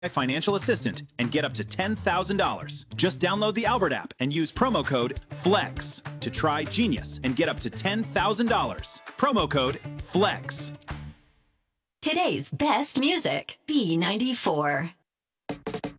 financial assistant and get up to $10,000. Just download the Albert app and use promo code FLEX to try Genius and get up to $10,000. Promo code FLEX. Today's best music, B94.